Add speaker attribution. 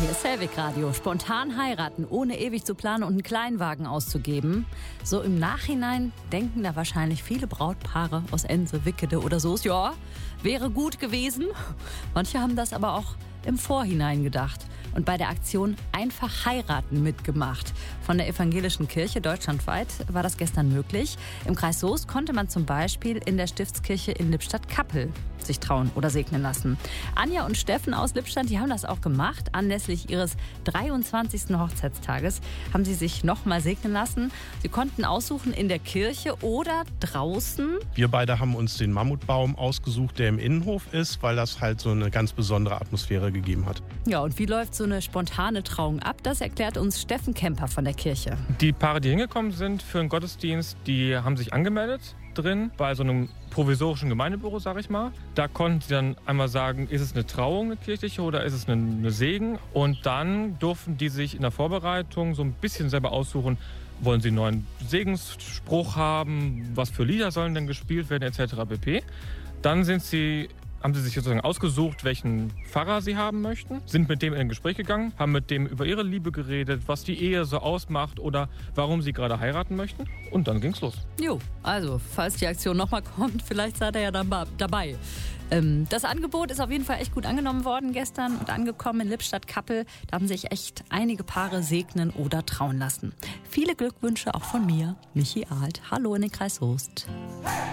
Speaker 1: Hier ist Hellwig Radio. Spontan heiraten, ohne ewig zu planen und einen Kleinwagen auszugeben. So im Nachhinein denken da wahrscheinlich viele Brautpaare aus Ense, Wickede oder so. Ja, wäre gut gewesen. Manche haben das aber auch im Vorhinein gedacht und bei der Aktion Einfach heiraten mitgemacht. Von der Evangelischen Kirche deutschlandweit war das gestern möglich. Im Kreis Soest konnte man zum Beispiel in der Stiftskirche in Lippstadt-Kappel sich trauen oder segnen lassen. Anja und Steffen aus Lippstadt, die haben das auch gemacht. Anlässlich ihres 23. Hochzeitstages haben sie sich nochmal segnen lassen. Sie konnten aussuchen in der Kirche oder draußen.
Speaker 2: Wir beide haben uns den Mammutbaum ausgesucht, der im Innenhof ist, weil das halt so eine ganz besondere Atmosphäre gegeben hat.
Speaker 1: Ja, und wie läuft so eine spontane Trauung ab? Das erklärt uns Steffen Kemper von der Kirche.
Speaker 3: Die Paare, die hingekommen sind für einen Gottesdienst, die haben sich angemeldet drin bei so einem provisorischen Gemeindebüro, sag ich mal. Da konnten sie dann einmal sagen, ist es eine Trauung, eine kirchliche, oder ist es eine Segen? Und dann durften die sich in der Vorbereitung so ein bisschen selber aussuchen, wollen sie einen neuen Segensspruch haben, was für Lieder sollen denn gespielt werden, etc. pp. Dann haben sie sich sozusagen ausgesucht, welchen Pfarrer sie haben möchten, sind mit dem in ein Gespräch gegangen, haben mit dem über ihre Liebe geredet, was die Ehe so ausmacht oder warum sie gerade heiraten möchten. Und dann ging's los.
Speaker 1: Jo, also, falls die Aktion nochmal kommt, vielleicht seid ihr ja dann dabei. Das Angebot ist auf jeden Fall echt gut angenommen worden gestern und angekommen in Lippstadt-Kappel. Da haben sich echt einige Paare segnen oder trauen lassen. Viele Glückwünsche auch von mir, Michi Alt. Hallo in den Kreis Soest.